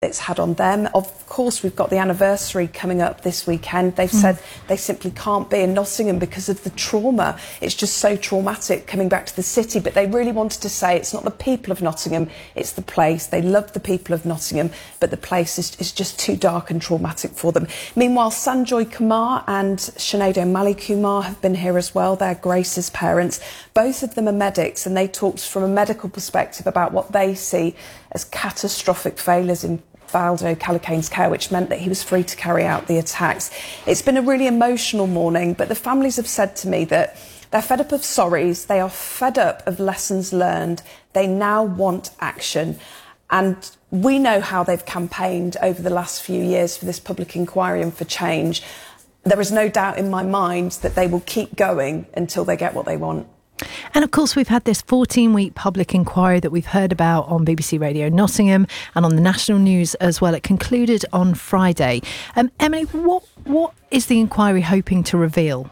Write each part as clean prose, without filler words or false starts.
it's had on them. Of course, we've got the anniversary coming up this weekend. They've said they simply can't be in Nottingham because of the trauma. It's just so traumatic coming back to the city. But they really wanted to say it's not the people of Nottingham, it's the place. They love the people of Nottingham, but the place is just too dark and traumatic for them. Meanwhile, Sanjoy Kumar and Sinead O'Malley Kumar have been here as well. They're Grace's parents. Both of them are medics, and they talked from a medical perspective about what they see as catastrophic failures in Valdo Calicane's care, which meant that he was free to carry out the attacks. It's been a really emotional morning, but the families have said to me that they're fed up of sorries, they are fed up of lessons learned, they now want action. And we know how they've campaigned over the last few years for this public inquiry and for change. There is no doubt in my mind that they will keep going until they get what they want. And of course, we've had this 14-week public inquiry that we've heard about on BBC Radio Nottingham and on the national news as well. It concluded on Friday. Emily, what is the inquiry hoping to reveal?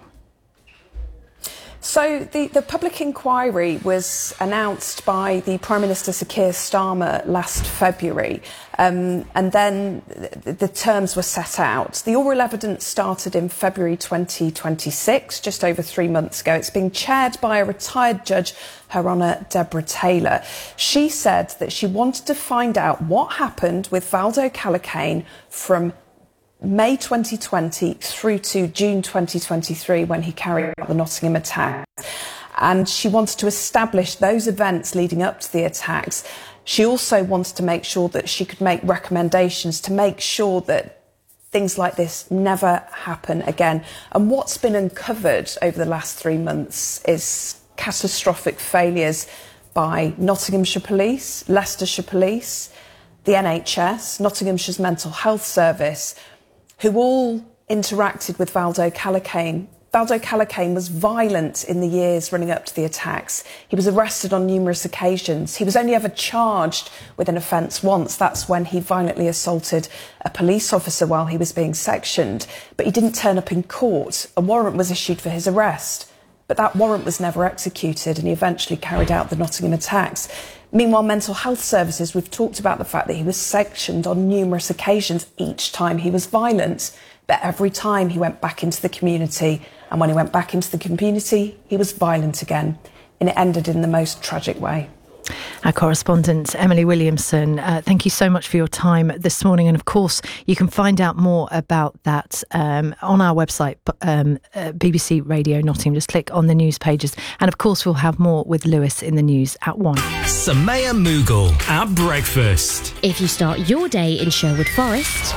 So the public inquiry was announced by the Prime Minister Sir Keir Starmer last February, and then the terms were set out. The oral evidence started in February 2026, just over 3 months ago. It's being chaired by a retired judge, Her Honour Deborah Taylor. She said that she wanted to find out what happened with Valdo Calicane from May 2020 through to June 2023 when he carried out the Nottingham attack. And she wanted to establish those events leading up to the attacks. She also wanted to make sure that she could make recommendations to make sure that things like this never happen again. And what's been uncovered over the last 3 months is catastrophic failures by Nottinghamshire Police, Leicestershire Police, the NHS, Nottinghamshire's Mental Health Service, who all interacted with Valdo Calicane. Valdo Calicane was violent in the years running up to the attacks. He was arrested on numerous occasions. He was only ever charged with an offence once. That's when he violently assaulted a police officer while he was being sectioned. But he didn't turn up in court. A warrant was issued for his arrest. But that warrant was never executed, and he eventually carried out the Nottingham attacks. Meanwhile, Mental Health Services, we've talked about the fact that he was sectioned on numerous occasions. Each time he was violent, but every time he went back into the community. And when he went back into the community, he was violent again. And it ended in the most tragic way. Our correspondent, Emily Williamson, thank you so much for your time this morning. And of course, you can find out more about that on our website, BBC Radio Nottingham. Just click on the news pages. And of course, we'll have more with Lewis in the news at 1. Samaya Mughal at breakfast. If you start your day in Sherwood Forest,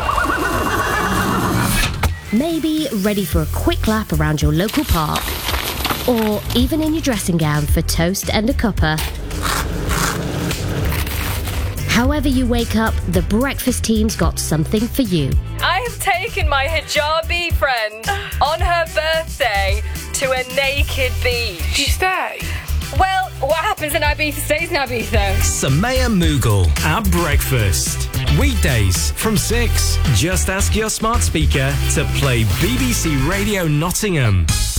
maybe ready for a quick lap around your local park, or even in your dressing gown for toast and a cuppa. However you wake up, the breakfast team's got something for you. I have taken my hijabi friend on her birthday to a naked beach. Do you stay? Well, what happens in Ibiza stays in Ibiza. Samaya Mughal at breakfast. Weekdays from 6. Just ask your smart speaker to play BBC Radio Nottingham.